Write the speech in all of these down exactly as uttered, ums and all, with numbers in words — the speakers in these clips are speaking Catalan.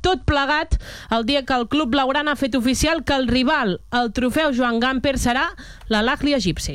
tot plegat el dia que el club blaugrana ha fet oficial que el rival, el trofeu Joan Gamper, serà l'Al-Ahly egipci.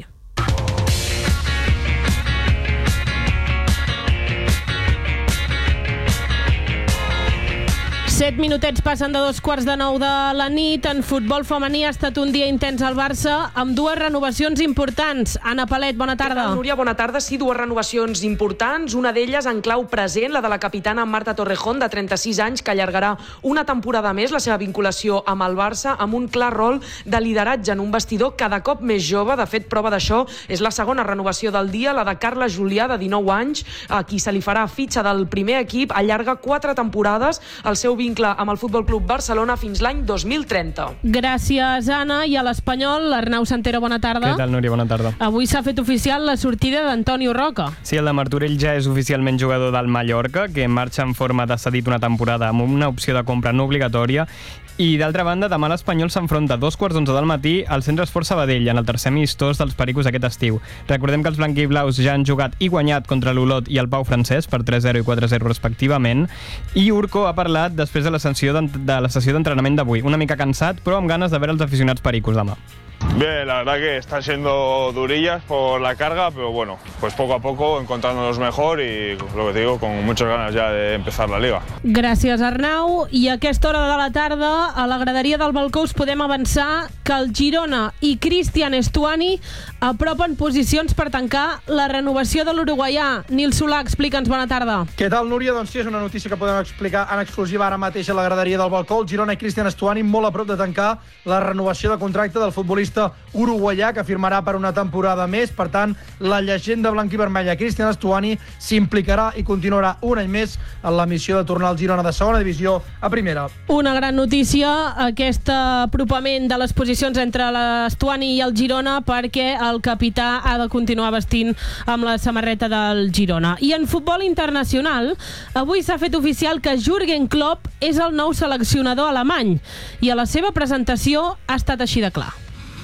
Set minutets passen de dos quarts de nou de la nit. En futbol femení ha estat un dia intens al Barça amb dues renovacions importants. Anna Palet, bona tarda. Núria, bona tarda. Sí, dues renovacions importants. Una d'elles en clau present, la de la capitana Marta Torrejón, de trenta-sis anys, que allargarà una temporada més la seva vinculació amb el Barça, amb un clar rol de lideratge en un vestidor cada cop més jove. De fet, prova d'això és la segona renovació del dia, la de Carla Julià, de dinou anys, a qui se li farà fitxa del primer equip. Allarga quatre temporades el seu vincle amb el Futbol Club Barcelona fins l'any dos mil trenta. Gràcies, Anna. I a l'Espanyol, l'Arnau Santero, bona tarda. Què tal, Núria? Bona tarda. Avui s'ha fet oficial la sortida d'Antonio Roca. Sí, el de Martorell ja és oficialment jugador del Mallorca, que marxa en forma de cedit una temporada amb una opció de compra no obligatòria. I, d'altra banda, demà l'Espanyol s'enfronta a dos quarts d'onze del matí al Centre Esport Sabadell, en el tercer amistós dels Pericos aquest estiu. Recordem que els blanquiblaus ja han jugat i guanyat contra l'Olot i el Pau Francès per tres zero i quatre zero respectivament. I Urco ha parlat després de la sessió de la sessió d'entrenament d'avui. Una mica cansat, però amb ganes de veure els aficionats pericos demà. Bien, la verdad que están siendo durillas por la carga, pero bueno, pues poco a poco encontrándonos mejor y lo que te digo, con muchas ganas ya de empezar la Liga. Gràcies, Arnau. I a aquesta hora de la tarda, a la graderia del balcó us podem avançar que el Girona i Cristian Estuani apropen posicions per tancar la renovació de l'uruguaià. Nil Solà, explica'ns, bona tarda. Què tal, Núria? Doncs sí, és una notícia que podem explicar en exclusiva ara mateix a la graderia del balcó. El Girona i Cristian Estuani molt a prop de tancar la renovació de contracte del futbolista uruguaià, que firmarà per una temporada més. Per tant, la llegenda blanquivermella Cristian Estuani s'implicarà i continuarà un any més en la missió de tornar al Girona de segona divisió a primera. Una gran notícia, aquest apropament de les posicions entre l'Estuani i el Girona, perquè el capità ha de continuar vestint amb la samarreta del Girona. I en futbol internacional, avui s'ha fet oficial que Jürgen Klopp és el nou seleccionador alemany i a la seva presentació ha estat així de clar.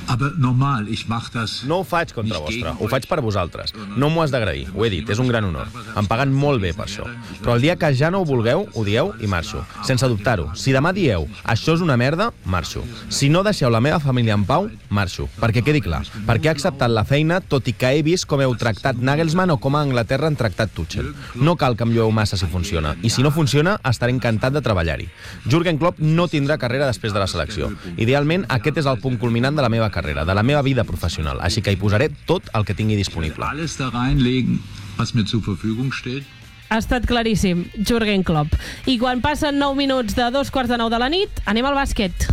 No ho faig contra vostre, ho faig per vosaltres. No m'ho has d'agrair, ho he dit, és un gran honor. Em paguen molt bé per això. Però el dia que ja no ho vulgueu, ho dieu i marxo. Sense dubtar-ho. Si demà dieu, això és una merda, marxo. Si no deixeu la meva família en pau, marxo. Perquè quedi clar, perquè he acceptat la feina, tot i que he vist com heu tractat Nagelsmann o com a Anglaterra han tractat Tuchel. No cal que em llueu massa si funciona. I si no funciona, estaré encantat de treballar-hi. Jürgen Klopp no tindrà carrera després de la selecció. Idealment, aquest és el punt culminant de la meva carrera, de la meva vida professional, així que hi posaré tot el que tingui disponible. Ha estat claríssim, Jürgen Klopp. I quan passen nou minuts de dos quarts de nou de la nit, anem al bàsquet.